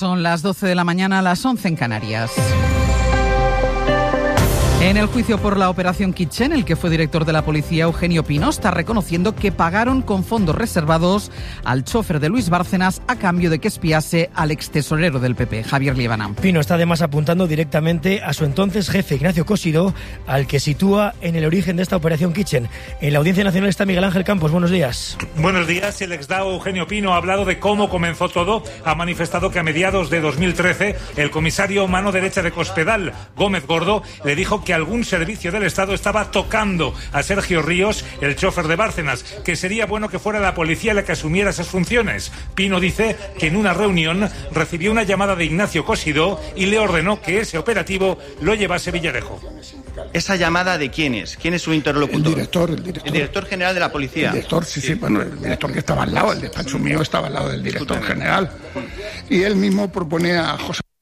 Son las 12 de la mañana, las 11 en Canarias. En el juicio por la operación Kitchen, el que fue director de la policía, Eugenio Pino, está reconociendo que pagaron con fondos reservados al chofer de Luis Bárcenas a cambio de que espiase al extesorero del PP, Javier Líbana. Pino está además apuntando directamente a su entonces jefe, Ignacio Cosidó, al que sitúa en el origen de esta operación Kitchen. En la Audiencia Nacional está Miguel Ángel Campos. Buenos días. Buenos días. El exdao Eugenio Pino ha hablado de cómo comenzó todo. Ha manifestado que a mediados de 2013 el comisario mano derecha de Cospedal, Gómez Gordo, le dijo que algún servicio del Estado estaba tocando a Sergio Ríos, el chofer de Bárcenas, que sería bueno que fuera la policía la que asumiera esas funciones. Pino dice que en una reunión recibió una llamada de Ignacio Cosidó y le ordenó que ese operativo lo llevase Villarejo. ¿Esa llamada de quién es? ¿Quién es su interlocutor? El director general de la policía. El director, sí, bueno, el director que estaba al lado, el despacho mío estaba al lado del director general. Y él mismo propone a José